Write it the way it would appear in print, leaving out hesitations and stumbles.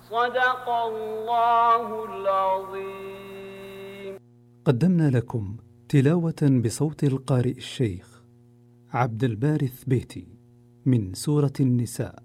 صدق الله العظيم. قدمنا لكم تلاوة بصوت القارئ الشيخ عبد الباري الثبيتي من سورة النساء.